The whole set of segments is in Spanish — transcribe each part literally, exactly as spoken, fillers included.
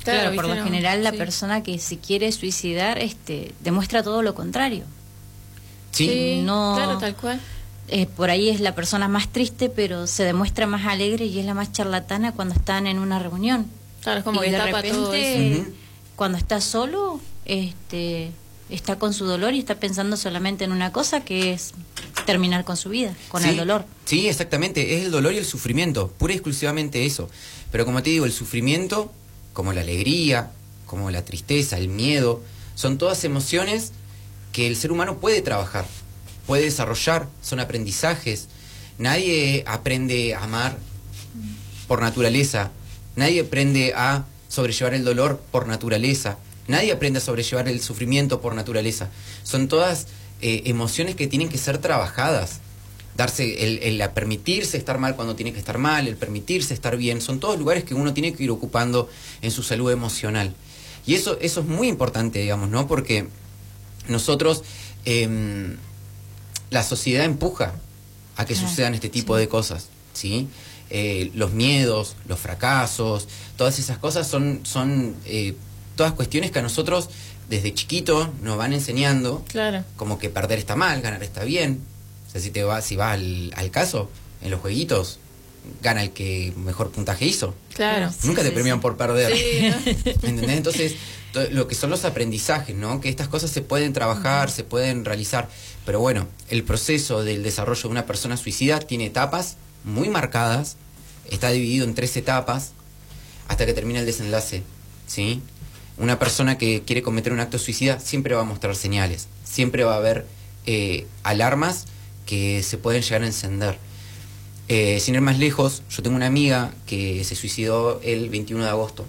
Claro, por lo no, general la sí. persona que se quiere suicidar este demuestra todo lo contrario. Sí, Sí, no, claro, tal cual. Eh, por ahí es la persona más triste, pero se demuestra más alegre y es la más charlatana cuando están en una reunión. Claro, es como y que de tapa repente, todo eso. Ujú. cuando está solo, este, está con su dolor y está pensando solamente en una cosa, que es terminar con su vida, con Sí, el dolor. Sí, exactamente, es el dolor y el sufrimiento, pura y exclusivamente eso. Pero como te digo, el sufrimiento, como la alegría, como la tristeza, el miedo, son todas emociones que el ser humano puede trabajar, puede desarrollar, son aprendizajes. Nadie aprende a amar por naturaleza, nadie aprende a sobrellevar el dolor por naturaleza, nadie aprende a sobrellevar el sufrimiento por naturaleza. Son todas eh, emociones que tienen que ser trabajadas. Darse el, el a permitirse estar mal cuando tiene que estar mal, el permitirse estar bien, son todos lugares que uno tiene que ir ocupando en su salud emocional. Y eso, eso es muy importante, digamos, ¿no? Porque nosotros, eh, la sociedad empuja a que Claro, sucedan este tipo sí. de cosas, ¿sí? Eh, los miedos, los fracasos, todas esas cosas son, son eh, todas cuestiones que a nosotros desde chiquito nos van enseñando, Claro. como que perder está mal, ganar está bien. O sea, si te vas, si vas al, al caso, en los jueguitos, gana el que mejor puntaje hizo. Claro. Sí, Nunca sí, te premian sí. por perder. Sí, ¿no? ¿Entendés? Entonces, to- lo que son los aprendizajes, ¿no? Que estas cosas se pueden trabajar, se pueden realizar. Pero bueno, el proceso del desarrollo de una persona suicida tiene etapas muy marcadas, está dividido en tres etapas, hasta que termina el desenlace, ¿sí? Una persona que quiere cometer un acto suicida siempre va a mostrar señales, siempre va a haber eh, alarmas que se pueden llegar a encender. Eh, sin ir más lejos, yo tengo una amiga que se suicidó el veintiuno de agosto,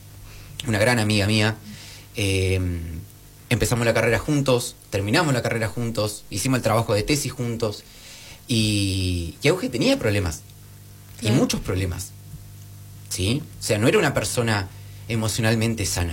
una gran amiga mía. Eh, empezamos la carrera juntos, terminamos la carrera juntos, hicimos el trabajo de tesis juntos, y, y Euge tenía problemas, Claro. y muchos problemas, ¿sí? O sea, no era una persona emocionalmente sana.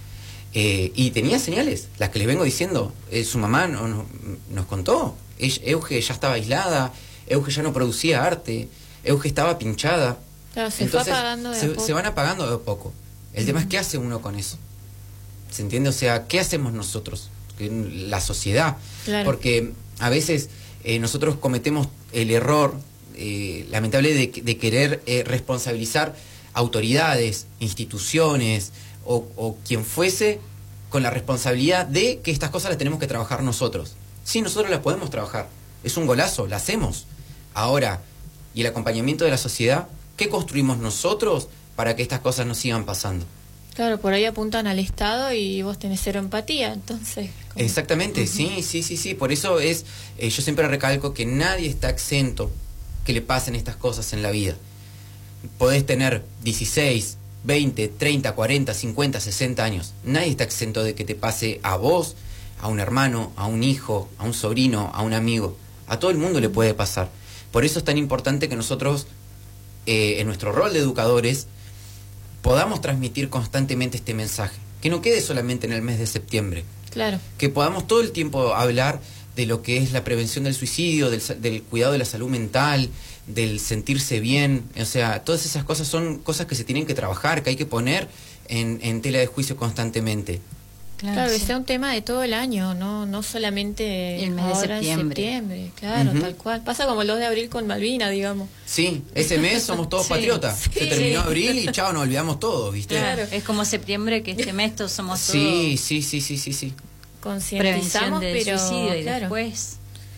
Eh, y tenía señales, las que les vengo diciendo. Eh, su mamá no, no- nos contó. Ella- Euge ya estaba aislada, Euge ya no producía arte, Euge estaba pinchada. Claro, se Entonces, fue apagando de a se, poco. se van apagando de a poco. El tema es qué hace uno con eso. ¿Se entiende? O sea, ¿qué hacemos nosotros? Que la sociedad. Claro. Porque a veces eh, nosotros cometemos el error eh, lamentable de, de querer eh, responsabilizar autoridades, instituciones o, o quien fuese, con la responsabilidad de que estas cosas las tenemos que trabajar nosotros. Sí, nosotros las podemos trabajar. Es un golazo, la hacemos. Ahora, y el acompañamiento de la sociedad, ¿qué construimos nosotros para que estas cosas no sigan pasando? Claro, por ahí apuntan al Estado y vos tenés cero empatía, entonces... como- Exactamente, uh-huh. sí, sí, sí, sí. Por eso es, eh, yo siempre recalco que nadie está exento que le pasen estas cosas en la vida. Podés tener dieciséis, veinte, treinta, cuarenta, cincuenta, sesenta años. Nadie está exento de que te pase a vos, a un hermano, a un hijo, a un sobrino, a un amigo. A todo el mundo le puede pasar. Por eso es tan importante que nosotros, eh, en nuestro rol de educadores, podamos transmitir constantemente este mensaje. Que no quede solamente en el mes de septiembre. Claro. Que podamos todo el tiempo hablar de lo que es la prevención del suicidio, del, del cuidado de la salud mental, del sentirse bien. O sea, todas esas cosas son cosas que se tienen que trabajar, que hay que poner en, en tela de juicio constantemente. Claro, Claro, que sí. sea un tema de todo el año, no no solamente El mes de ahora en septiembre. septiembre. Claro, Ujú. tal cual. Pasa como el dos de abril con Malvina, digamos. Sí, ese mes somos todos Sí, patriotas. sí. Se terminó abril y chao, nos olvidamos todos, ¿viste? Claro. Es como septiembre, que este mes todos somos Sí, todos sí, sí, sí, sí, sí. prevención Concientizamos, del pero suicidio y claro. después...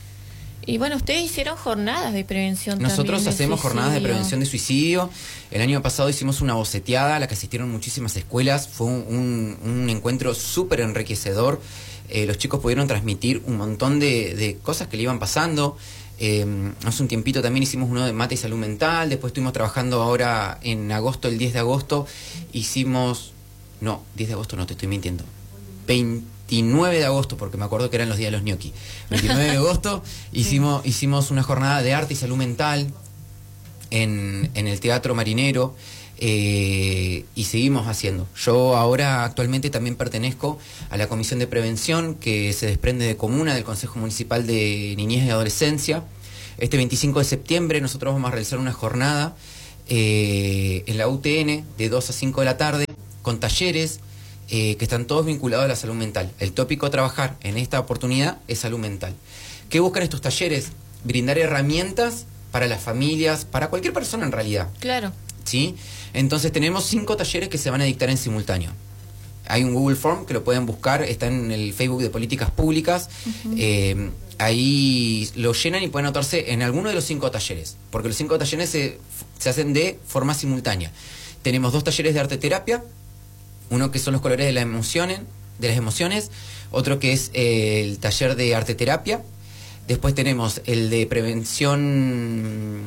Y bueno, ustedes hicieron jornadas de prevención Nosotros también del hacemos jornadas de suicidio. prevención de suicidio. El año pasado hicimos una boceteada a la que asistieron muchísimas escuelas. Fue un, un, un encuentro súper enriquecedor. Eh, los chicos pudieron transmitir un montón de, de cosas que le iban pasando. Eh, hace un tiempito también hicimos uno de mate y salud mental. Después estuvimos trabajando ahora en agosto, el diez de agosto. Hicimos... No, diez de agosto no, te estoy mintiendo. veintinueve de agosto, porque me acuerdo que eran los días de los gnocchi. veintinueve de agosto hicimos, hicimos una jornada de arte y salud mental en, en el Teatro Marinero, eh, y seguimos haciendo. Yo ahora actualmente también pertenezco a la Comisión de Prevención que se desprende de Comuna, del Consejo Municipal de Niñez y Adolescencia. Este veinticinco de septiembre nosotros vamos a realizar una jornada eh, en la U T N de dos a cinco de la tarde con talleres eh, que están todos vinculados a la salud mental. El tópico a trabajar en esta oportunidad es salud mental. ¿Qué buscan estos talleres? Brindar herramientas para las familias, para cualquier persona en realidad. Claro. ¿Sí? Entonces tenemos cinco talleres que se van a dictar en simultáneo. Hay un Google Form que lo pueden buscar, está en el Facebook de Políticas Públicas. Uh-huh. eh, ahí lo llenan y pueden anotarse en alguno de los cinco talleres, porque los cinco talleres se, se hacen de forma simultánea. Tenemos dos talleres de arte terapia, uno que son los colores de, la emociones, de las emociones, otro que es eh, el taller de arte terapia. Después tenemos el de prevención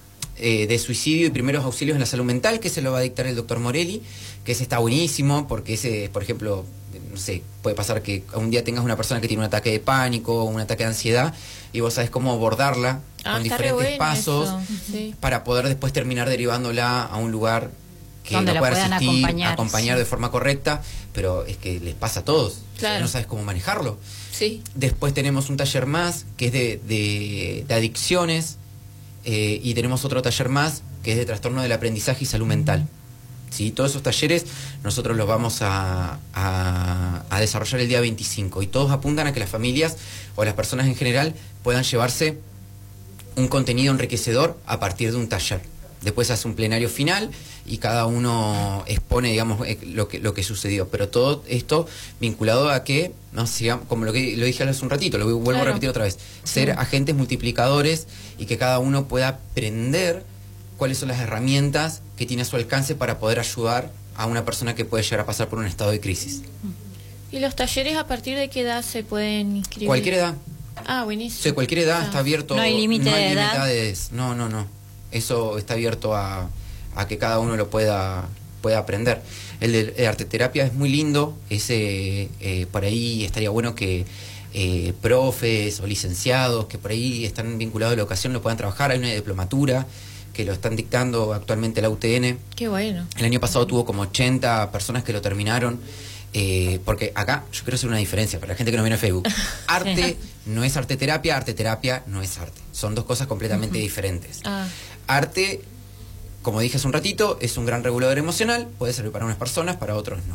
eh, de suicidio y primeros auxilios en la salud mental, que se lo va a dictar el doctor Morelli, que ese está buenísimo, porque ese, por ejemplo, no sé, puede pasar que un día tengas una persona que tiene un ataque de pánico, un ataque de ansiedad, y vos sabés cómo abordarla ah, con diferentes bueno pasos, sí. para poder después terminar derivándola a un lugar que donde lo pueda puedan asistir, acompañar, acompañar sí. de forma correcta, pero es que les pasa a todos, claro. no sabes cómo manejarlo. Sí. Después tenemos un taller más que es de, de, de adicciones, eh, y tenemos otro taller más que es de trastorno del aprendizaje y salud mental. ¿Sí? Todos esos talleres nosotros los vamos a, a, a desarrollar el día veinticinco, y todos apuntan a que las familias o las personas en general puedan llevarse un contenido enriquecedor a partir de un taller. Después se hace un plenario final y cada uno expone, digamos, lo que, lo que sucedió. Pero todo esto vinculado a que, no sé, como lo que lo dije hace un ratito, lo vuelvo claro. a repetir otra vez, ser sí. agentes multiplicadores y que cada uno pueda aprender cuáles son las herramientas que tiene a su alcance para poder ayudar a una persona que puede llegar a pasar por un estado de crisis. ¿Y los talleres a partir de qué edad se pueden inscribir? Cualquier edad. Ah, buenísimo. O sea, cualquier edad ah. está abierto. No hay límite no hay de edad. Limitades. No, no, no. Eso está abierto a, a que cada uno lo pueda, pueda aprender. El de, de arteterapia es muy lindo. Ese, eh, por ahí estaría bueno que eh, profes o licenciados que por ahí están vinculados a la educación lo puedan trabajar. Hay una diplomatura que lo están dictando actualmente la U T N. Qué bueno. El año pasado tuvo como ochenta personas que lo terminaron. Eh, porque acá yo quiero hacer una diferencia para la gente que no viene a Facebook. Arte sí. no es arteterapia, arteterapia no es arte. Son dos cosas completamente uh-huh. diferentes. Ah. Arte, como dije hace un ratito, es un gran regulador emocional, puede servir para unas personas, para otros no.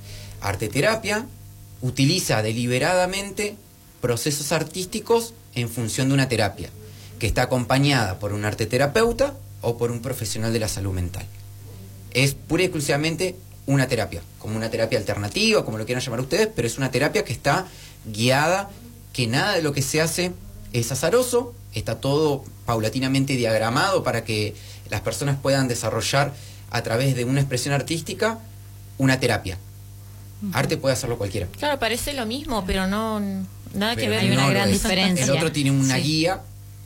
Arteterapia utiliza deliberadamente procesos artísticos en función de una terapia, que está acompañada por un arteterapeuta o por un profesional de la salud mental. Es pura y exclusivamente una terapia, como una terapia alternativa, como lo quieran llamar ustedes, pero es una terapia que está guiada, que nada de lo que se hace es azaroso, está todo paulatinamente diagramado para que las personas puedan desarrollar a través de una expresión artística una terapia. Uh-huh. Arte puede hacerlo cualquiera. Claro, parece lo mismo, pero no nada pero que ver. Hay una gran es. diferencia. El otro tiene una sí. guía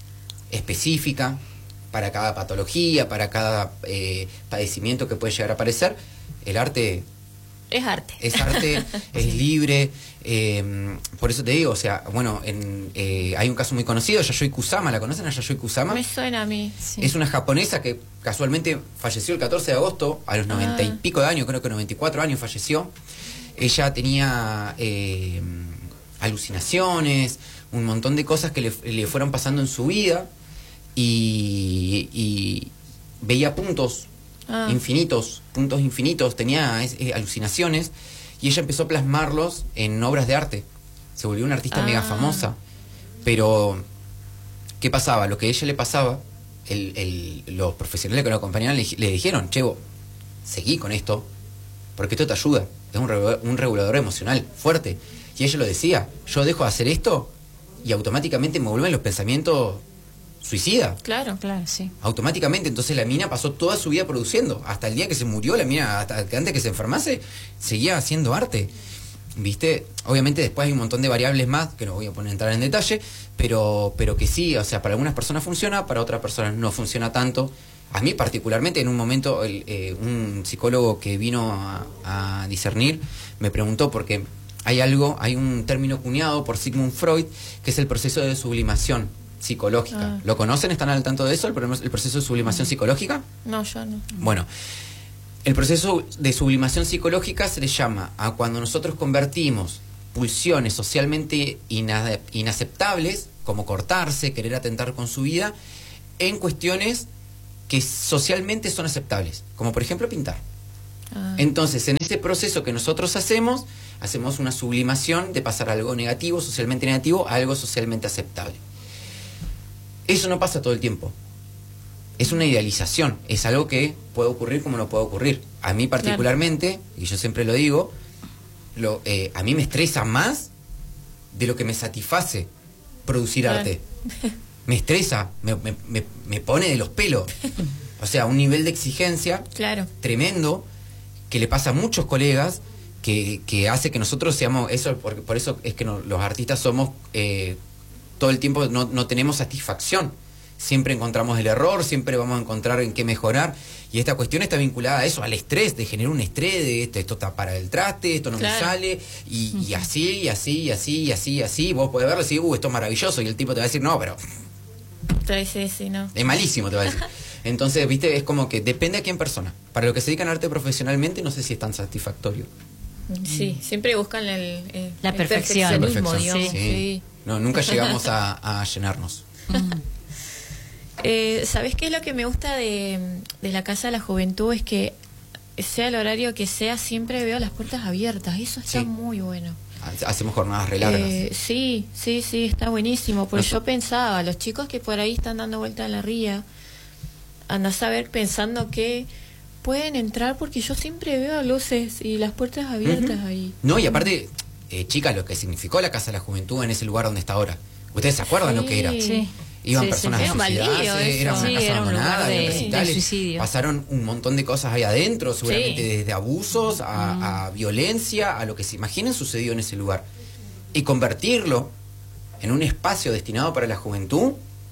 específica para cada patología, para cada eh, padecimiento que puede llegar a aparecer. El arte es arte, es arte, es sí. libre, eh, por eso te digo, o sea, bueno, en, eh, hay un caso muy conocido, Yayoi Kusama, ¿la conocen a Yayoi Kusama? Me suena a mí. Sí. Es una japonesa que casualmente falleció el catorce de agosto, a los noventa ah. y pico de años, creo que noventa y cuatro años falleció. Ella tenía eh, alucinaciones, un montón de cosas que le, le fueron pasando en su vida y, y veía puntos Ah. infinitos, puntos infinitos, tenía eh, alucinaciones, y ella empezó a plasmarlos en obras de arte. Se volvió una artista ah. mega famosa. Pero, ¿qué pasaba? Lo que a ella le pasaba, el, el, los profesionales que lo acompañaban le, le dijeron, che, vos, seguí con esto, porque esto te ayuda, es un, regulador, un regulador emocional fuerte. Y ella lo decía, yo dejo de hacer esto y automáticamente me vuelven los pensamientos suicida. Claro, claro, sí. Automáticamente, entonces la mina pasó toda su vida produciendo. Hasta el día que se murió, la mina, hasta que antes que se enfermase, seguía haciendo arte. ¿Viste? Obviamente después hay un montón de variables más, que no voy a poner a entrar en detalle, pero, pero que sí, o sea, para algunas personas funciona, para otras personas no funciona tanto. A mí particularmente, en un momento, el, eh, un psicólogo que vino a, a discernir, me preguntó porque hay algo, hay un término cuñado por Sigmund Freud, que es el proceso de sublimación psicológica. Ah. ¿Lo conocen? ¿Están al tanto de eso? ¿El, el proceso de sublimación no. psicológica? No, yo no. Bueno, el proceso de sublimación psicológica se le llama a cuando nosotros convertimos pulsiones socialmente ina inaceptables, como cortarse, querer atentar con su vida, en cuestiones que socialmente son aceptables, como por ejemplo pintar. Ah. Entonces, en ese proceso que nosotros hacemos, hacemos una sublimación de pasar algo negativo, socialmente negativo, a algo socialmente aceptable. Eso no pasa todo el tiempo. Es una idealización, es algo que puede ocurrir como no puede ocurrir. A mí particularmente, claro. y yo siempre lo digo, lo, eh, a mí me estresa más de lo que me satisface producir claro. arte. Me estresa, me, me, me, me pone de los pelos. O sea, un nivel de exigencia claro. tremendo que le pasa a muchos colegas que, que hace que nosotros seamos, eso por, por eso es que no, los artistas somos, eh, todo el tiempo no, no tenemos satisfacción. Siempre encontramos el error, siempre vamos a encontrar en qué mejorar. Y esta cuestión está vinculada a eso, al estrés, de generar un estrés de esto, esto está para el traste, esto no claro. me sale, y, y así, y así, y así, y así, y así. Vos podés verlo y decir, uh, esto es maravilloso, y el tipo te va a decir, no, pero... Sí, sí, no. Es malísimo, te va a decir. Entonces, viste, es como que depende a quién persona. Para los que se dedican al arte profesionalmente, no sé si es tan satisfactorio. Sí, siempre buscan el, el la el perfección. La perfección. digamos. Sí. Sí. No, nunca llegamos a, a llenarnos. Eh, ¿Sabés qué es lo que me gusta de, de la Casa de la Juventud? Es que sea el horario que sea, siempre veo las puertas abiertas. Eso está sí. muy bueno. Hacemos jornadas re largas. Eh, sí, sí, sí, está buenísimo. Porque Nos... yo pensaba, los chicos que por ahí están dando vuelta en la ría, andás a ver pensando que pueden entrar porque yo siempre veo luces y las puertas abiertas uh-huh. ahí. No, y aparte, eh, chicas, lo que significó la Casa de la Juventud en ese lugar donde está ahora. ¿Ustedes se acuerdan sí. lo que era? Sí. Iban sí, personas sí, a sí. suicidarse, era una sí, casa era un abandonada, lugar de, recitales, de suicidio. Pasaron un montón de cosas ahí adentro, seguramente sí. desde abusos a, mm. a violencia, a lo que se imaginen sucedió en ese lugar. Y convertirlo en un espacio destinado para la juventud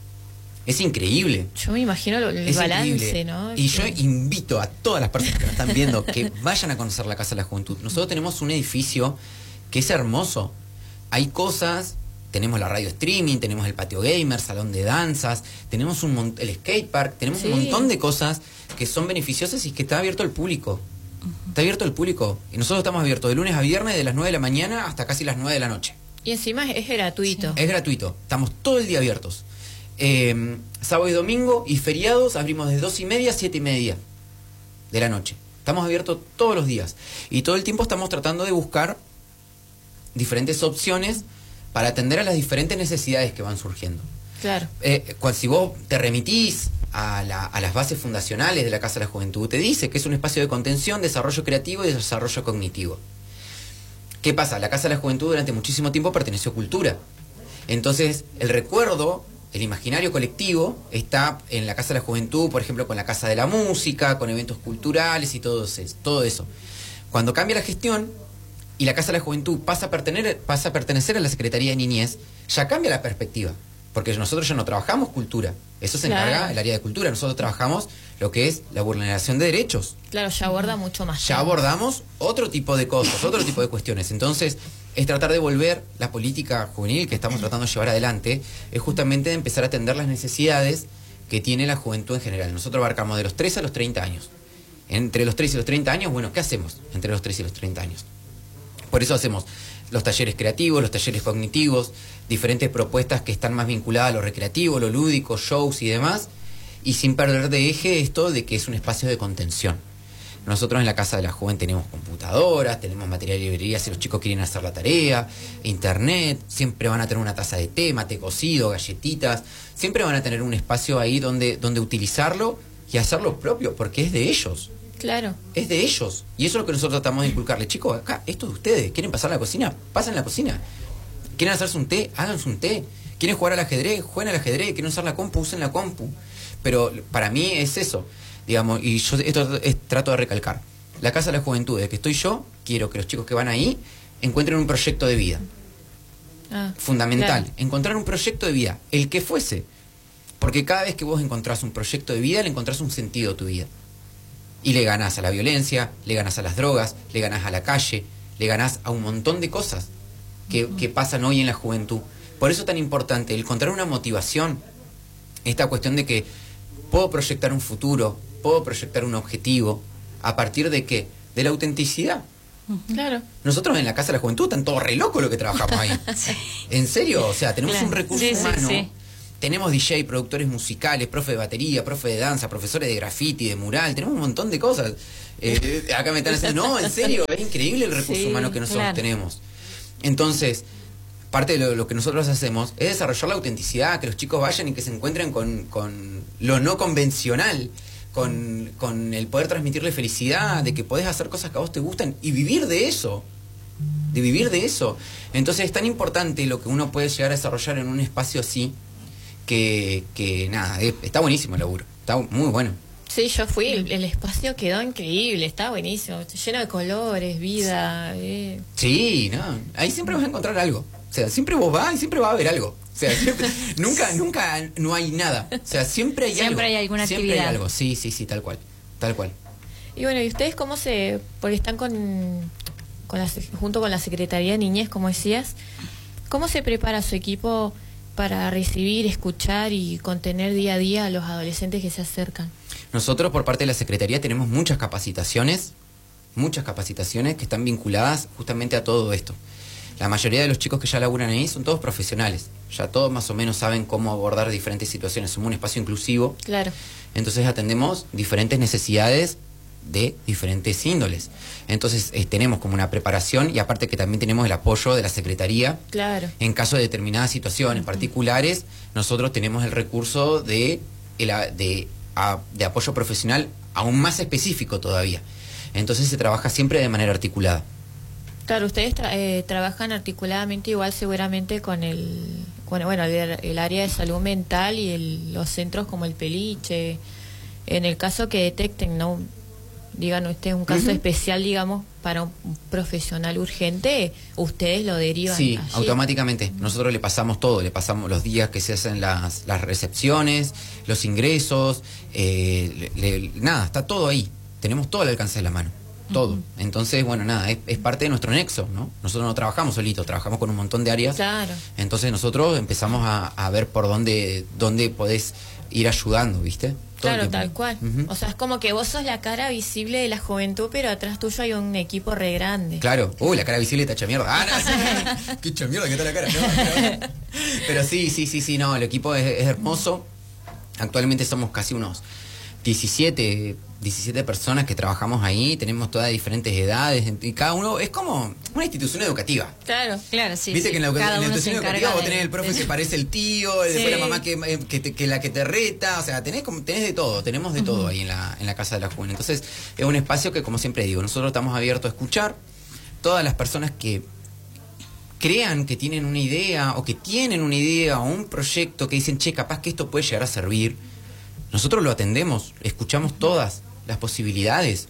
es increíble. Yo me imagino lo, el es balance, increíble. ¿no? Y yo invito a todas las personas que nos están viendo que vayan a conocer la Casa de la Juventud. Nosotros tenemos un edificio que es hermoso. Hay cosas... Tenemos la radio streaming, tenemos el patio gamer, salón de danzas, tenemos un mon- el skatepark, tenemos sí. un montón de cosas que son beneficiosas y que está abierto al público. Uh-huh. Está abierto al público. Y nosotros estamos abiertos de lunes a viernes de las nueve de la mañana hasta casi las nueve de la noche. Y encima es, es gratuito. Sí. Es gratuito. Estamos todo el día abiertos. Eh, sábado y domingo y feriados abrimos de dos y media a siete y media de la noche. Estamos abiertos todos los días. Y todo el tiempo estamos tratando de buscar diferentes opciones para atender a las diferentes necesidades que van surgiendo. Claro. Eh, cual, si vos te remitís a, la, a las bases fundacionales de la Casa de la Juventud, te dice que es un espacio de contención, desarrollo creativo y desarrollo cognitivo. ¿Qué pasa? La Casa de la Juventud durante muchísimo tiempo perteneció a Cultura. Entonces, el recuerdo, el imaginario colectivo, está en la Casa de la Juventud, por ejemplo, con la Casa de la Música, con eventos culturales y todo eso. Todo eso. Cuando cambia la gestión, y la Casa de la Juventud pasa a pertenecer, pasa a pertenecer a la Secretaría de Niñez, ya cambia la perspectiva, porque nosotros ya no trabajamos cultura, eso se claro. encarga el área de cultura, nosotros trabajamos lo que es la vulneración de derechos. Claro, ya aborda mucho más. Ya abordamos otro tipo de cosas, otro tipo de cuestiones, entonces es tratar de volver la política juvenil que estamos tratando de llevar adelante, es justamente de empezar a atender las necesidades que tiene la juventud en general. Nosotros abarcamos de los tres a los treinta años. Entre los tres y los treinta años, bueno, ¿qué hacemos entre los tres y los treinta años? Por eso hacemos los talleres creativos, los talleres cognitivos, diferentes propuestas que están más vinculadas a lo recreativo, lo lúdico, shows y demás, y sin perder de eje esto de que es un espacio de contención. Nosotros en la Casa de la Juventud tenemos computadoras, tenemos material de librería si los chicos quieren hacer la tarea, internet, siempre van a tener una taza de té, mate cocido, galletitas, siempre van a tener un espacio ahí donde, donde utilizarlo y hacerlo propio, porque es de ellos. Claro. Es de ellos. Y eso es lo que nosotros tratamos de inculcarle. Chicos, acá, esto es de ustedes. ¿Quieren pasar a la cocina? Pasen a la cocina. ¿Quieren hacerse un té? Háganse un té. ¿Quieren jugar al ajedrez? Jueguen al ajedrez. ¿Quieren usar la compu? Usen la compu. Pero para mí es eso. Digamos, y yo esto es, trato de recalcar. La Casa de la Juventud, de que estoy yo, quiero que los chicos que van ahí encuentren un proyecto de vida. Ah, Fundamental. Claro. Encontrar un proyecto de vida. El que fuese. Porque cada vez que vos encontrás un proyecto de vida, le encontrás un sentido a tu vida. Y le ganás a la violencia, le ganás a las drogas, le ganás a la calle, le ganás a un montón de cosas que, uh-huh. que pasan hoy en la juventud. Por eso es tan importante el encontrar una motivación, esta cuestión de que puedo proyectar un futuro, puedo proyectar un objetivo, ¿a partir de qué? De la autenticidad. Uh-huh. Claro. Nosotros en la Casa de la Juventud están todos re locos lo que trabajamos ahí. Sí. ¿En serio? O sea, tenemos claro. un recurso sí, humano sí, sí. tenemos D J, productores musicales, profe de batería, profe de danza, profesores de graffiti, de mural, tenemos un montón de cosas. Eh, acá me están diciendo, no, en serio, es increíble el recurso Sí, humano que nosotros claro. tenemos. Entonces, parte de lo, lo que nosotros hacemos es desarrollar la autenticidad, que los chicos vayan y que se encuentren con, con lo no convencional, con, con el poder transmitirle felicidad, de que podés hacer cosas que a vos te gustan y vivir de eso, de vivir de eso. Entonces es tan importante lo que uno puede llegar a desarrollar en un espacio así, que, que nada, es- está buenísimo el laburo, está muy bueno. Sí, yo fui, el, el espacio quedó increíble, está buenísimo, lleno de colores, vida. Eh. Sí, no, ahí siempre vas a encontrar algo. O sea, siempre vos vas y siempre va a haber algo. O sea, siempre, nunca, nunca no hay nada. O sea, siempre hay algo. Siempre hay alguna Siempre actividad. hay algo, sí, sí, sí, tal cual. Tal cual. Y bueno, ¿y ustedes cómo se...? Porque están con, con la, junto con la Secretaría de Niñez, como decías, ¿cómo se prepara su equipo para recibir, escuchar y contener día a día a los adolescentes que se acercan? Nosotros, por parte de la Secretaría, tenemos muchas capacitaciones, muchas capacitaciones que están vinculadas justamente a todo esto. La mayoría de los chicos que ya laburan ahí son todos profesionales. Ya todos más o menos saben cómo abordar diferentes situaciones. Somos un espacio inclusivo. Claro. Entonces atendemos diferentes necesidades de diferentes índoles. Entonces eh, tenemos como una preparación y aparte que también tenemos el apoyo de la Secretaría. Claro. En caso de determinadas situaciones particulares, nosotros tenemos el recurso de, el a- de, a- de apoyo profesional aún más específico todavía. Entonces se trabaja siempre de manera articulada. Claro, ustedes tra- eh, trabajan articuladamente igual seguramente con el, con, bueno, el, el área de salud mental y el- los centros como el Peliche. En el caso que detecten, ¿no? Digan ustedes un caso Ujú. especial, digamos, para un profesional urgente, ustedes lo derivan Sí, allí. automáticamente. Nosotros le pasamos todo, le pasamos los días que se hacen las, las recepciones, los ingresos, eh, le- le- nada, está todo ahí. Tenemos todo al alcance de la mano, todo. Entonces, bueno, nada, es, es parte de nuestro nexo, ¿no? Nosotros no trabajamos solitos, trabajamos con un montón de áreas. Claro. Entonces nosotros empezamos a, a ver por dónde, dónde podés ir ayudando, ¿viste? Todo el Claro, tiempo. tal cual. Ujú. O sea, es como que vos sos la cara visible de la juventud, pero atrás tuyo hay un equipo re grande. Claro, uy, la cara visible está hecha mierda. Ah, no, qué hecha mierda que está la cara. No, pero, pero sí, sí, sí, sí, no, el equipo es, es hermoso. Actualmente somos casi unos diecisiete, diecisiete personas que trabajamos ahí, tenemos todas diferentes edades, y cada uno es como una institución educativa. Claro. Claro, sí. Viste sí. que en la, Cada en la uno se institución educativa encarga vos de- tenés el profe de- que parece el tío, Sí. después la mamá que, eh, que, te- que la que te reta, o sea, tenés, como, tenés de todo, tenemos de todo ahí en la, en la Casa de la Juventud. Entonces, es un espacio que, como siempre digo, nosotros estamos abiertos a escuchar todas las personas que crean que tienen una idea o que tienen una idea o un proyecto que dicen, che, capaz que esto puede llegar a servir. Nosotros lo atendemos, escuchamos todas las posibilidades,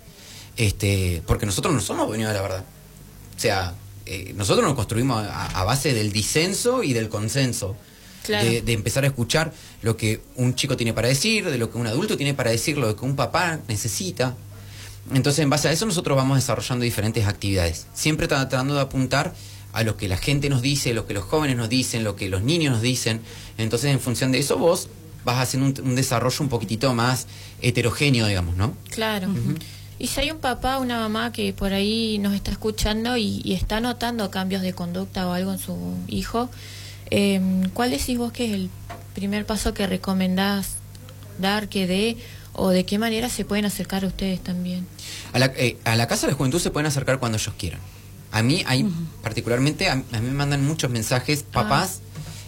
este, porque nosotros no somos dueños de la verdad. O sea, eh, nosotros nos construimos a, a base del disenso y del consenso. Claro. De, de empezar a escuchar lo que un chico tiene para decir, de lo que un adulto tiene para decir, lo que un papá necesita. Entonces, en base a eso, nosotros vamos desarrollando diferentes actividades. Siempre tratando de apuntar a lo que la gente nos dice, lo que los jóvenes nos dicen, lo que los niños nos dicen. Entonces, en función de eso, vos vas haciendo un, un desarrollo un poquitito más heterogéneo, digamos, ¿no? Claro. Y si hay un papá o una mamá que por ahí nos está escuchando y, y está notando cambios de conducta o algo en su hijo, eh, ¿cuál decís vos que es el primer paso que recomendás dar, que dé, o de qué manera se pueden acercar a ustedes también? A la, eh, a la Casa de la Juventud se pueden acercar cuando ellos quieran. A mí, hay, particularmente, a, a mí me mandan muchos mensajes, papás,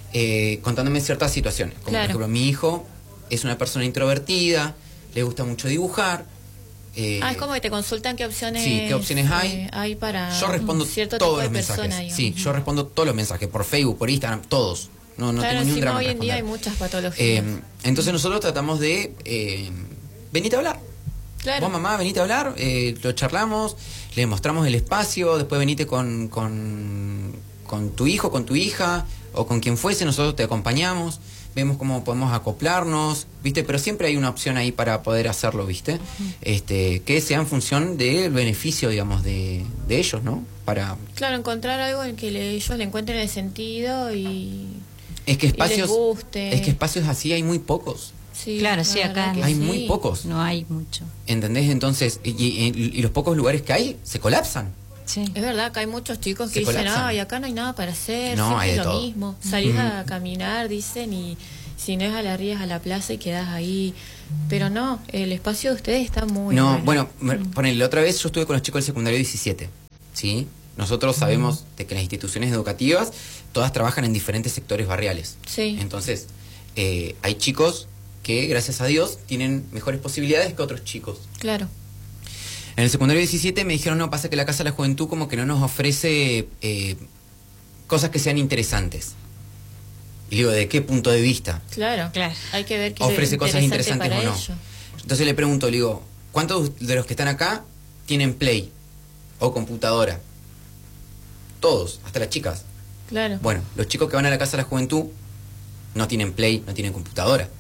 eh, contándome ciertas situaciones. Como Claro. por ejemplo, mi hijo es una persona introvertida, le gusta mucho dibujar. eh, Ah, es como que te consultan qué opciones, Sí, qué opciones hay. eh, hay para Yo respondo cierto todos tipo de los mensajes. persona, Sí, digamos. yo respondo todos los mensajes, por Facebook, por Instagram, todos. No, no Claro, tengo ni un encima drama hoy en en día hay responder. muchas patologías. Eh, entonces nosotros tratamos de eh, venite a hablar. Claro. Vos, mamá, venite a hablar, eh, lo charlamos, le mostramos el espacio, después venite con, con, con tu hijo, con tu hija, o con quien fuese, nosotros te acompañamos, vemos cómo podemos acoplarnos, ¿viste? Pero siempre hay una opción ahí para poder hacerlo, ¿viste? Este, que sea en función del beneficio, digamos, de, de ellos, ¿no? Para... Claro, encontrar algo en que le- ellos le encuentren el sentido y... Es que Y espacios... les guste. Es que espacios así hay muy pocos. Sí, Claro, sí, la verdad acá que hay sí. muy pocos. No hay mucho. ¿Entendés? Entonces, y, y- y los pocos lugares que hay se colapsan. Sí. Es verdad que hay muchos chicos que Se dicen, colapsan. ay, acá no hay nada para hacer, No, siempre hay de es lo todo. mismo. Salís Ujú. a caminar, dicen, y, si no es a la ría, es a la plaza y quedás ahí. Pero no, el espacio de ustedes está muy No, bueno. bueno, mm. ponele, la otra vez yo estuve con los chicos del secundario diecisiete, ¿sí? Nosotros sabemos de que las instituciones educativas todas trabajan en diferentes sectores barriales. Sí. Entonces, eh, hay chicos que, gracias a Dios, tienen mejores posibilidades que otros chicos. Claro. En el secundario diecisiete me dijeron, no, pasa que la Casa de la Juventud como que no nos ofrece eh, cosas que sean interesantes. Y digo, ¿de qué punto de vista? Claro, Claro. hay que ver qué Ofrece es cosas interesantes para o no. ellos. Entonces le pregunto, le digo, ¿cuántos de los que están acá tienen Play o computadora? Todos, hasta las chicas. Claro. Bueno, los chicos que van a la Casa de la Juventud no tienen Play, no tienen computadora.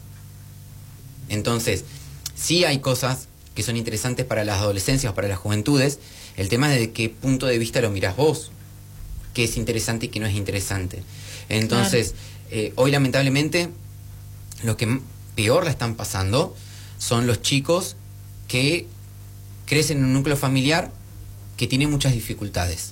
Entonces, sí hay cosas que son interesantes para las adolescencias, para las juventudes. El tema es de qué punto de vista lo mirás vos, qué es interesante y qué no es interesante. Entonces, claro. eh, hoy lamentablemente, los que peor la están pasando son los chicos que crecen en un núcleo familiar que tiene muchas dificultades.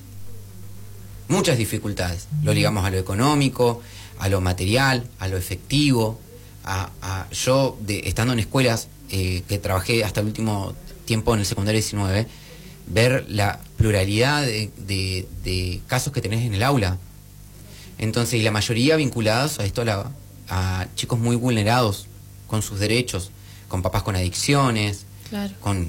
Muchas dificultades. Lo ligamos a lo económico, a lo material, a lo efectivo. A, a, yo, de, estando en escuelas eh, que trabajé hasta el último tiempo en el secundario diecinueve, ver la pluralidad de, de, de casos que tenés en el aula. Entonces, y la mayoría vinculados a esto, a, la, a chicos muy vulnerados con sus derechos, con papás con adicciones, claro. con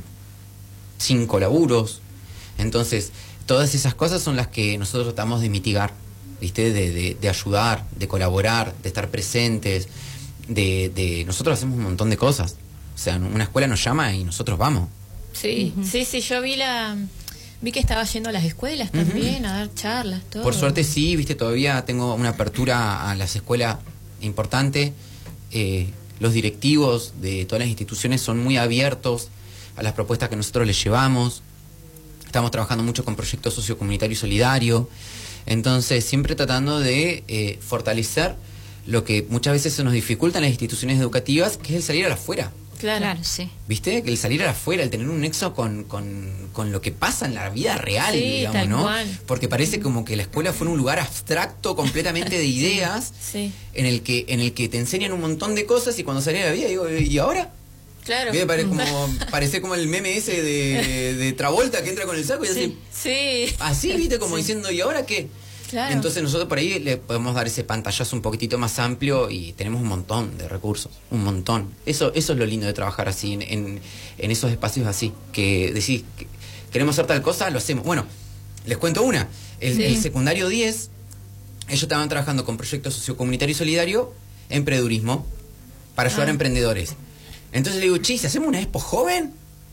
cinco laburos. Entonces, todas esas cosas son las que nosotros tratamos de mitigar, ¿viste? De, de, de ayudar, de colaborar, de estar presentes. De, de nosotros hacemos un montón de cosas. O sea, una escuela nos llama y nosotros vamos. Sí, uh-huh. sí, sí, yo vi la vi que estaba yendo a las escuelas también, uh-huh. a dar charlas, todo. Por suerte sí, viste, todavía tengo una apertura a las escuelas importante. Eh, los directivos de todas las instituciones son muy abiertos a las propuestas que nosotros les llevamos. Estamos trabajando mucho con proyectos sociocomunitario y solidario. Entonces, siempre tratando de eh, fortalecer lo que muchas veces se nos dificulta en las instituciones educativas, que es el salir a la afuera. Claro, claro, sí. ¿Viste? Que el salir a la afuera, el tener un nexo con, con, con lo que pasa en la vida real, sí, digamos, tal ¿no? cual. Porque parece como que la escuela fuera un lugar abstracto, completamente de ideas, sí. en el que en el que te enseñan un montón de cosas y cuando salís a la vida, digo, ¿y ahora? Claro. ¿Viste? Parece como, parece como el meme ese de, de Travolta que entra con el saco y sí. así. Sí. Así, ¿viste? Como sí. diciendo, ¿y ahora qué? Claro. Entonces nosotros por ahí le podemos dar ese pantallazo un poquitito más amplio y tenemos un montón de recursos, un montón. Eso eso es lo lindo de trabajar así, en, en, en esos espacios así, que decís, que queremos hacer tal cosa, lo hacemos. Bueno, les cuento una. El, sí. el secundario diez, ellos estaban trabajando con proyectos sociocomunitario y solidario, emprendedurismo, para ayudar ah. a emprendedores. Entonces le digo, che, ¿si hacemos una expo joven?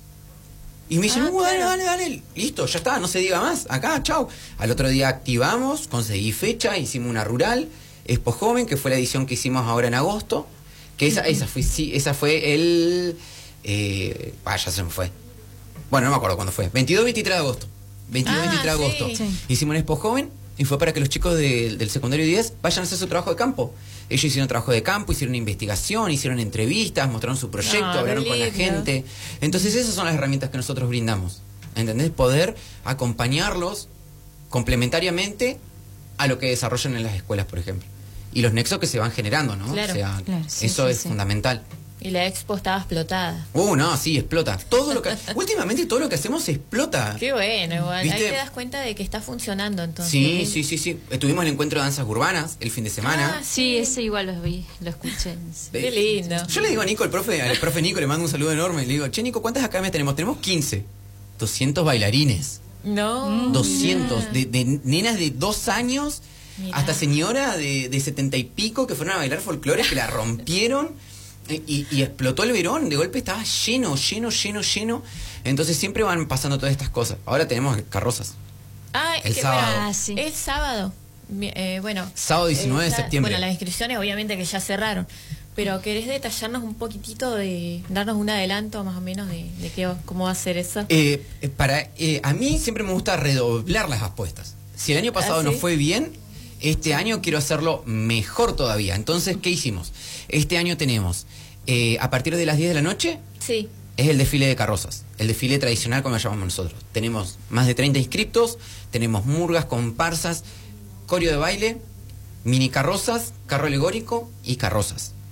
Y me dicen, ah, no, dale, claro. dale, dale, listo, ya está, no se diga más, acá, chau. Al otro día activamos, conseguí fecha, hicimos una rural, Expo Joven, que fue la edición que hicimos ahora en agosto, que esa, esa fue, sí, esa fue el, eh, ah, ya se me fue. Bueno, no me acuerdo cuándo fue, veintidós, veintitrés de agosto, veintidós, ah, veintitrés de agosto. Sí. Sí. Hicimos una Expo Joven y fue para que los chicos de, del secundario diez vayan a hacer su trabajo de campo. Ellos hicieron trabajo de campo, hicieron investigación, hicieron entrevistas, mostraron su proyecto, Ah, hablaron con la lindo. gente. Entonces esas son las herramientas que nosotros brindamos. ¿Entendés? Poder acompañarlos complementariamente a lo que desarrollan en las escuelas, por ejemplo. Y los nexos que se van generando, ¿no? Claro. O sea, Claro, sí, eso sí, es sí. fundamental. Y la expo estaba explotada. Uh, no, sí, explota. Todo lo que últimamente todo lo que hacemos explota. Qué bueno, igual. ¿Viste? Ahí te das cuenta de que está funcionando entonces. Sí, sí, sí, sí. Tuvimos el encuentro de danzas urbanas el fin de semana. Ah, Sí, ese igual lo vi, lo escuché. Sí. Qué lindo. Yo le digo a Nico, el profe, al profe Nico, le mando un saludo enorme. Le digo, che, Nico, ¿cuántas academias tenemos? Tenemos quince. doscientos bailarines. No. doscientos. De, de nenas de dos años Mirá. hasta señora de, de setenta y pico que fueron a bailar folclore, que la rompieron. Y, y explotó el verón, de golpe estaba lleno, lleno, lleno, lleno. Entonces siempre van pasando todas estas cosas. Ahora tenemos carrozas. Ah, El que, sábado. bueno, Ah, sí. es sábado. Mi- eh, bueno. Sábado diecinueve de sa- septiembre. Bueno, las inscripciones obviamente que ya cerraron. Pero ¿querés detallarnos un poquitito de, darnos un adelanto más o menos de, de qué, va- cómo va a ser eso? Eh, eh, para, eh, a mí siempre me gusta redoblar las apuestas. Si el año pasado ¿Ah, no sí? fue bien, este año quiero hacerlo mejor todavía. Entonces, ¿qué hicimos? Este año tenemos, eh, a partir de las diez de la noche, Sí. es el desfile de carrozas, el desfile tradicional como lo llamamos nosotros. Tenemos más de treinta inscriptos, tenemos murgas, comparsas, coreo de baile, mini carrozas, carro alegórico y carrozas.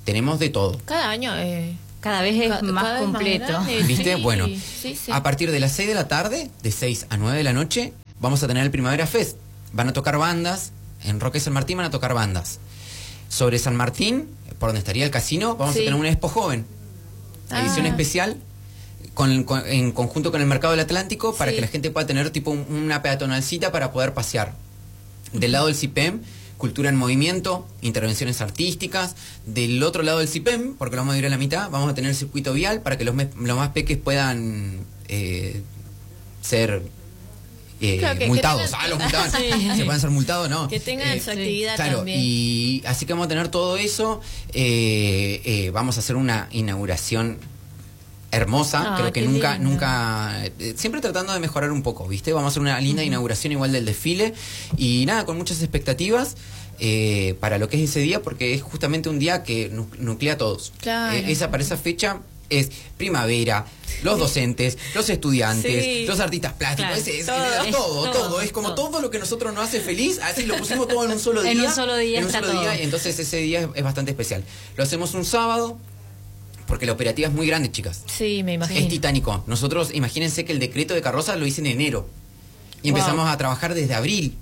tenemos de todo. Cada año... Eh... Cada vez es Ca- más cada vez más completo. grande. ¿Viste? Sí, Bueno, sí, sí. a partir de las seis de la tarde, de seis a nueve de la noche, vamos a tener el Primavera Fest. Van a tocar bandas, en Roque San Martín van a tocar bandas. Sobre San Martín, por donde estaría el casino, vamos Sí. a tener una Expo Joven. Ah. Edición especial, con, con- en conjunto con el Mercado del Atlántico, para Sí. que la gente pueda tener tipo un- una peatonalcita para poder pasear. Del lado del C I P E M, Cultura en Movimiento, intervenciones artísticas. Del otro lado del C I P E M, porque lo vamos a ir a la mitad, vamos a tener el circuito vial para que los, me- los más peques puedan eh, ser eh, Claro, que- que multados. tengan- Ah, los multados. Sí. Se pueden ser multados, ¿no? Que tengan Eh, su actividad Claro, también. y así que vamos a tener todo eso. eh, eh, vamos a hacer una inauguración hermosa. Ah, Creo que qué nunca, lindo. nunca, eh, siempre tratando de mejorar un poco, ¿viste? Vamos a hacer una linda inauguración igual del desfile. Y nada, con muchas expectativas eh, para lo que es ese día, porque es justamente un día que nu- nuclea a todos. Claro. Eh, esa, para esa fecha es primavera, los docentes, los estudiantes, Sí. los artistas plásticos, Claro, es, es- todo, es todo, es todo, todo, es como todo. todo lo que nosotros nos hace feliz, así lo pusimos todo en un solo día. En un solo día en un está solo día, todo. y entonces ese día es, es bastante especial. Lo hacemos un sábado, porque la operativa es muy grande, chicas. Sí, me imagino. Es titánico. Nosotros, imagínense que el decreto de carroza lo hice en enero. Y Wow. empezamos a trabajar desde abril.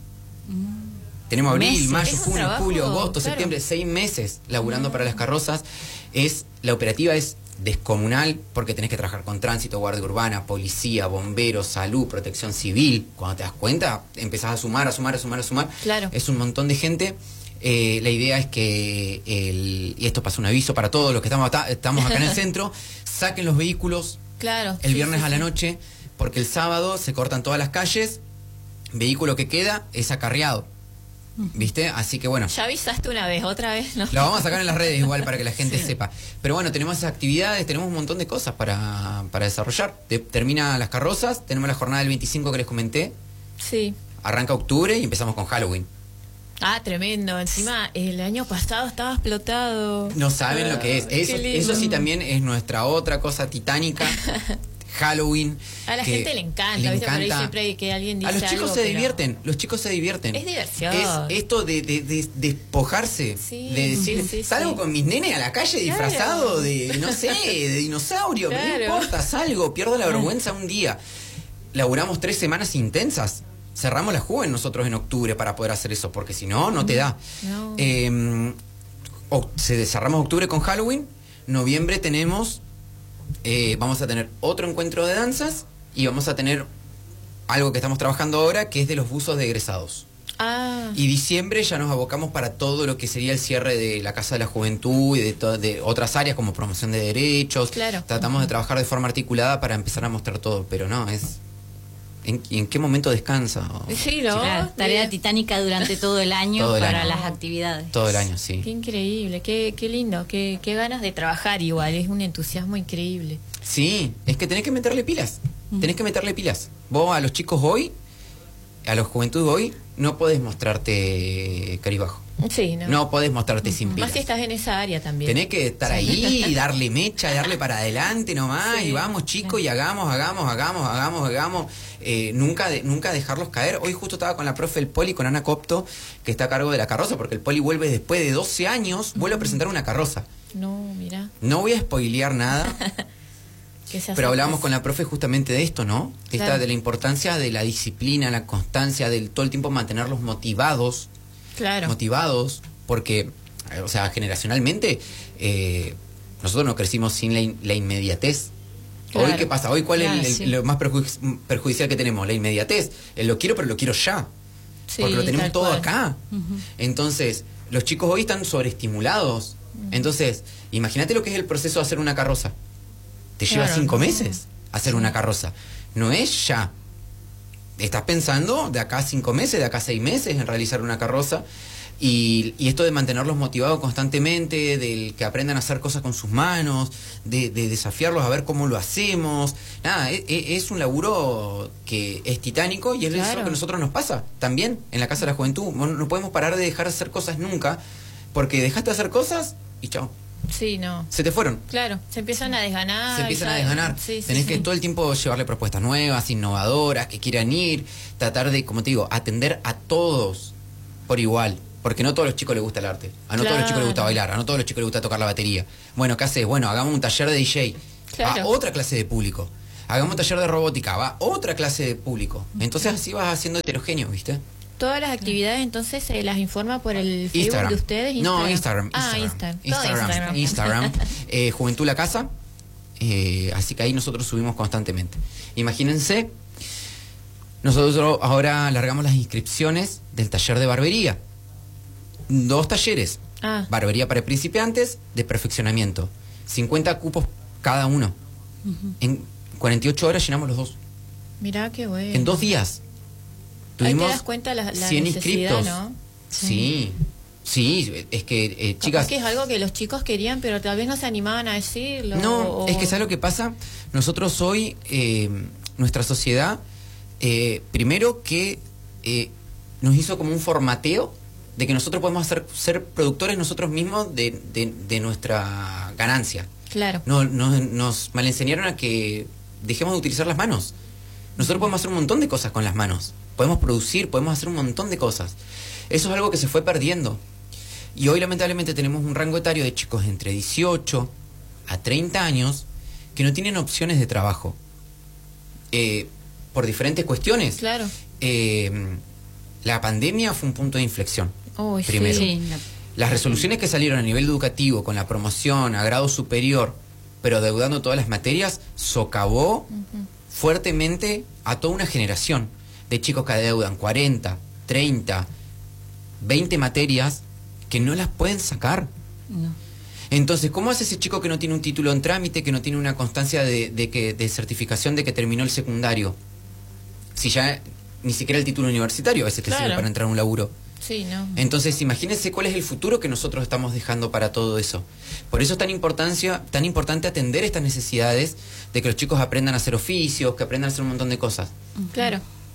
Tenemos abril, Meses. mayo, Es un junio, trabajo, julio, agosto, claro. septiembre, seis meses laburando para las carrozas. Es, la operativa es descomunal porque tenés que trabajar con tránsito, guardia urbana, policía, bomberos, salud, protección civil. Cuando te das cuenta, empezás a sumar, a sumar, a sumar, a sumar. Claro. Es un montón de gente. Eh, la idea es que, el, y esto pasa un aviso para todos los que estamos acá, estamos acá en el centro, saquen los vehículos Claro. el sí, viernes sí, a la sí. noche, porque el sábado se cortan todas las calles, vehículo que queda es acarreado, ¿viste? Así que bueno, Ya avisaste una vez, otra vez, ¿no? lo vamos a sacar en las redes igual para que la gente sepa. Pero bueno, tenemos esas actividades, tenemos un montón de cosas para, para desarrollar. Te- termina las carrozas, tenemos la jornada del veinticinco que les comenté, Sí. arranca octubre y empezamos con Halloween. Ah, tremendo. Encima, el año pasado estaba explotado. No saben lo que es. Qué Eso, lindo. eso sí también es nuestra otra cosa titánica. Halloween. A la que gente le encanta, le ¿viste? Por ahí encanta. siempre hay que alguien dice A los chicos algo, se pero- divierten, los chicos se divierten. Es diversión. Es esto de, de, de despojarse, Sí, de decir, sí, sí, salgo sí. con mis nenes a la calle Claro. disfrazado de, no sé, de dinosaurio, pero no Claro. importa, salgo, pierdo la vergüenza un día. Laburamos tres semanas intensas. Cerramos la Juven nosotros en octubre para poder hacer eso, porque si no, no te da. No. Eh, o- se cerramos octubre con Halloween, noviembre tenemos, eh, vamos a tener otro encuentro de danzas y vamos a tener algo que estamos trabajando ahora, que es de los buzos de egresados. Ah, Y diciembre ya nos abocamos para todo lo que sería el cierre de la Casa de la Juventud y de, to- de otras áreas como promoción de derechos. Claro. Tratamos de trabajar de forma articulada para empezar a mostrar todo, pero no, es... ¿En, en qué momento descansa? sí, ¿no? Claro, tarea Bien. titánica durante todo el año Todo el para año. las actividades. Todo el año, sí. Qué increíble, qué, qué lindo, qué, qué ganas de trabajar igual, es un entusiasmo increíble. Sí, es que tenés que meterle pilas. Tenés que meterle pilas. Vos a los chicos hoy, a los juventud hoy, no podés mostrarte caribajo. Sí, ¿no? No podés mostrarte sin pilas. Más si estás en esa área también. Tenés que estar ahí y darle mecha, darle para adelante nomás, Sí. y vamos chicos y hagamos, hagamos, hagamos, hagamos, hagamos. Eh, nunca, de- nunca dejarlos caer. Hoy justo estaba con la profe del Poli, con Ana Copto, que está a cargo de la carroza, porque el Poli vuelve después de doce años, vuelve a presentar una carroza. No, mira. No voy a spoilear nada, Que se pero hablábamos hace- con la profe justamente de esto, ¿no? De, esta- Claro. de la importancia de la disciplina, la constancia, del todo el tiempo mantenerlos motivados. Claro. motivados, porque, eh, o sea, generacionalmente, eh, nosotros no crecimos sin la, in- la inmediatez. Hoy, Claro. ¿qué pasa? Hoy, ¿cuál Claro, es el- sí. lo más perju- perjudicial que tenemos? La inmediatez. Eh, lo quiero, pero lo quiero ya. Sí, porque lo tenemos tal todo cual. acá. Entonces, los chicos hoy están sobreestimulados. Entonces, imagínate lo que es el proceso de hacer una carroza. Te lleva Claro, cinco no. meses hacer una carroza. No es ya. Estás pensando de acá a cinco meses, de acá a seis meses en realizar una carroza. Y, y esto de mantenerlos motivados constantemente, del que aprendan a hacer cosas con sus manos, de, de desafiarlos a ver cómo lo hacemos. Nada, e- e- es, un laburo que es titánico y es Claro. lo que a nosotros nos pasa también en la Casa de la Juventud. No, no podemos parar de dejar de hacer cosas nunca, porque dejaste de hacer cosas y chao, Sí, no. se te fueron. Claro, se empiezan a desganar. Se empiezan ya- a desganar. Sí, sí, Tenés que sí. todo el tiempo llevarle propuestas nuevas, innovadoras, que quieran ir, tratar de, como te digo, atender a todos por igual. Porque no a todos los chicos les gusta el arte, a no Claro. todos los chicos les gusta bailar, a no todos los chicos les gusta tocar la batería. Bueno, ¿qué haces? Bueno, hagamos un taller de D J, Claro. a otra clase de público. Hagamos un taller de robótica, va otra clase de público. Entonces así vas haciendo heterogéneo, ¿viste? Todas las actividades entonces se las informa por el Facebook Instagram. de ustedes. No, Instagram. Ah, Instagram. Instagram. Todo Instagram. Instagram. Eh, Juventud La Casa. Eh, así que ahí nosotros subimos constantemente. Imagínense, nosotros ahora largamos las inscripciones del taller de barbería. Dos talleres. Ah. Barbería para principiantes, de perfeccionamiento. cincuenta cupos cada uno. En cuarenta y ocho horas llenamos los dos. Mirá qué bueno. En dos días. Ahí te das cuenta la, la cien necesidad, inscriptos. ¿no? Sí. Sí, es que, eh, Capaz chicas... que es algo que los chicos querían, pero tal vez no se animaban a decirlo. No, o- es que ¿sabes lo que pasa? Nosotros hoy, eh, nuestra sociedad, eh, primero que eh, nos hizo como un formateo de que nosotros podemos hacer, ser productores nosotros mismos de, de, de nuestra ganancia. Claro. No, no- nos malenseñaron a que dejemos de utilizar las manos. Nosotros podemos hacer un montón de cosas con las manos. Podemos producir, podemos hacer un montón de cosas. Eso es algo que se fue perdiendo. Y hoy lamentablemente tenemos un rango etario de chicos entre dieciocho a treinta años que no tienen opciones de trabajo. Eh, por diferentes cuestiones. Claro. Eh, la pandemia fue un punto de inflexión. Uy, primero. Sí, la- Las resoluciones que salieron a nivel educativo con la promoción a grado superior, pero adeudando todas las materias, socavó fuertemente a toda una generación de chicos que adeudan cuarenta, treinta, veinte materias que no las pueden sacar. no. Entonces, ¿cómo hace ese chico que no tiene un título en trámite, que no tiene una constancia de, de, que, de certificación de que terminó el secundario? Si ya ni siquiera el título universitario a veces te Claro. sirve para entrar a un laburo. Sí, ¿no? Entonces, imagínense cuál es el futuro que nosotros estamos dejando para todo eso. Por eso es tan, importancia, tan importante atender estas necesidades de que los chicos aprendan a hacer oficios, que aprendan a hacer un montón de cosas. Claro.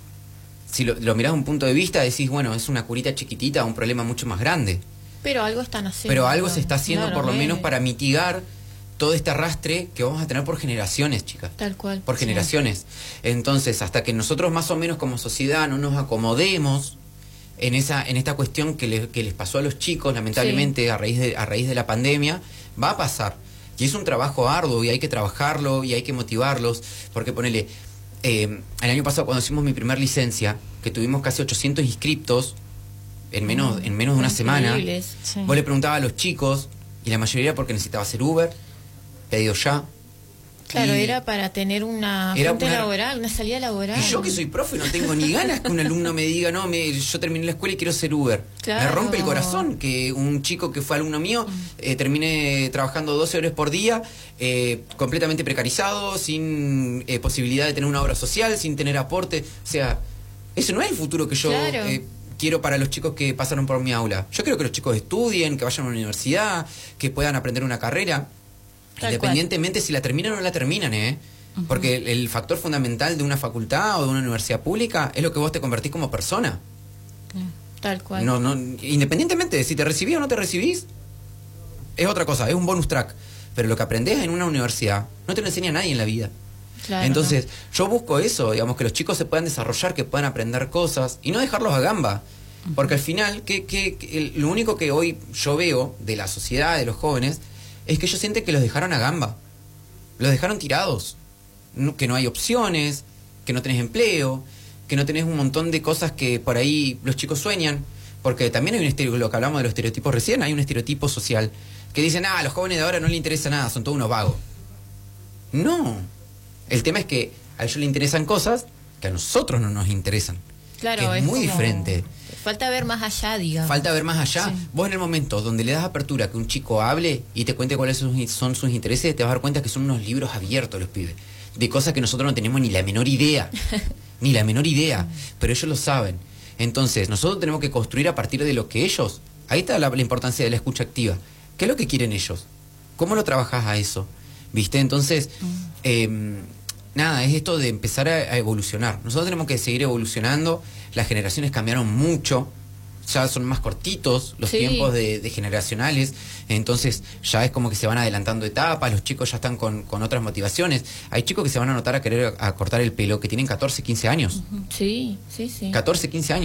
Si lo, lo mirás de un punto de vista, decís, bueno, es una curita chiquitita, un problema mucho más grande. Pero algo están haciendo. Pero algo se está haciendo Claro, por lo eh, menos para mitigar todo este arrastre que vamos a tener por generaciones, chicas. Tal cual. Por Sí. generaciones. Entonces, hasta que nosotros más o menos como sociedad no nos acomodemos en esa en esta cuestión que, le- que les pasó a los chicos, lamentablemente, a raíz de a raíz de la pandemia, va a pasar. Y es un trabajo arduo y hay que trabajarlo y hay que motivarlos. Porque ponele, eh, el año pasado cuando hicimos mi primer licencia, que tuvimos casi ochocientos inscriptos en menos, en menos de una semana, Increíbles. Sí. vos le preguntabas a los chicos, y la mayoría porque necesitaba hacer Uber, pedido ya. Claro, Y- era para tener una Era fuente una- laboral, una salida laboral. Y yo que soy profe no tengo ni ganas que un alumno me diga, no, me, yo terminé la escuela y quiero ser Uber. Claro. Me rompe el corazón que un chico que fue alumno mío eh, termine trabajando doce horas por día, eh, completamente precarizado, sin eh, posibilidad de tener una obra social, sin tener aporte. O sea, eso no es el futuro que yo Claro. eh, quiero para los chicos que pasaron por mi aula. Yo quiero que los chicos estudien, que vayan a una universidad, que puedan aprender una carrera. Tal Independientemente si la terminan o no la terminan, ¿eh? Porque el, el factor fundamental de una facultad o de una universidad pública es lo que vos te convertís como persona. Claro. Tal cual. No, no, independientemente de si te recibís o no te recibís, es otra cosa, es un bonus track. Pero lo que aprendés en una universidad no te lo enseña nadie en la vida. Claro, Entonces, yo busco eso, digamos, que los chicos se puedan desarrollar, que puedan aprender cosas y no dejarlos a gamba. Porque al final, que, que, que el- lo único que hoy yo veo de la sociedad, de los jóvenes, es que ellos sienten que los dejaron a gamba. Los dejaron tirados. No- que no hay opciones, que no tenés empleo, que no tenés un montón de cosas que por ahí los chicos sueñan. Porque también hay un estereotipo, lo que hablamos de los estereotipos recién, hay un estereotipo social que dicen, ah, a los jóvenes de ahora no les interesa nada, son todos unos vagos. No. El tema es que a ellos les interesan cosas que a nosotros no nos interesan. Claro, que es, muy como- diferente. Falta ver más allá, digamos. Falta ver más allá. Sí. Vos en el momento donde le das apertura que un chico hable y te cuente cuáles son sus, son sus intereses, te vas a dar cuenta que son unos libros abiertos los pibes. De cosas que nosotros no tenemos ni la menor idea. ni la menor idea. Pero ellos lo saben. Entonces, nosotros tenemos que construir a partir de lo que ellos... Ahí está la, la importancia de la escucha activa. ¿Qué es lo que quieren ellos? ¿Cómo lo trabajas a eso? ¿Viste? Entonces, eh, nada, es esto de empezar a, a evolucionar. Nosotros tenemos que seguir evolucionando. Las generaciones cambiaron mucho. Ya son más cortitos los Sí. tiempos de, de generacionales. Entonces, ya es como que se van adelantando etapas. Los chicos ya están con, con otras motivaciones. Hay chicos que se van a anotar a querer a, a cortar el pelo que tienen catorce, quince años. Sí, sí, sí. catorce, quince años.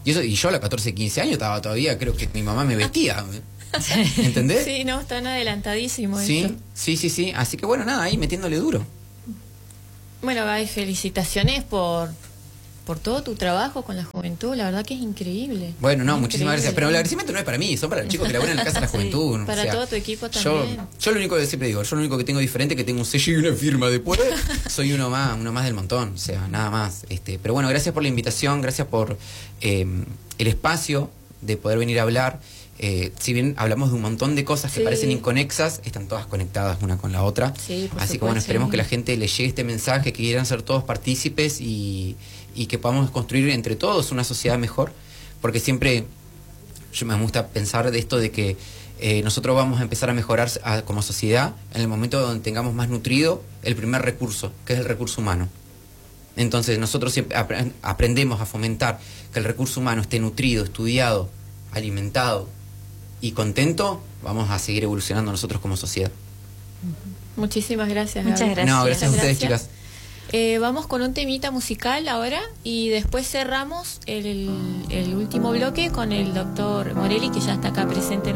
Y eso y yo a los catorce, quince años estaba todavía, creo que mi mamá me vestía. ¿Entendés? Sí, no, están adelantadísimos. Sí, eso. sí, sí, sí. Así que bueno, nada, ahí metiéndole duro. Bueno, Gaby, felicitaciones por, por todo tu trabajo con la juventud. La verdad que es increíble. Bueno, no, Es muchísimas increíble. gracias. Pero el agradecimiento no es para mí, son para los chicos que laburan en la Casa de la Juventud. Sí, para o sea, todo tu equipo Yo, también. yo lo único que siempre digo, yo lo único que tengo diferente es que tengo un sello y una firma después. Soy uno más, uno más del montón, o sea, nada más. Este, pero bueno, gracias por la invitación, gracias por eh, el espacio de poder venir a hablar. Eh, si bien hablamos de un montón de cosas que Sí. parecen inconexas, están todas conectadas una con la otra. Sí, por Así que bueno, supuesto. esperemos que la gente le llegue este mensaje, que quieran ser todos partícipes y, y que podamos construir entre todos una sociedad mejor. Porque siempre yo me gusta pensar de esto de que eh, nosotros vamos a empezar a mejorar a- como sociedad en el momento donde tengamos más nutrido el primer recurso, que es el recurso humano. Entonces nosotros siempre apre- aprendemos a fomentar que el recurso humano esté nutrido, estudiado, alimentado y contento, vamos a seguir evolucionando nosotros como sociedad. Muchísimas gracias, Muchas Gaby. gracias. No, gracias a ustedes, Gracias. chicas. Eh, vamos con un temita musical ahora y después cerramos el, el último bloque con el doctor Morelli, que ya está acá presente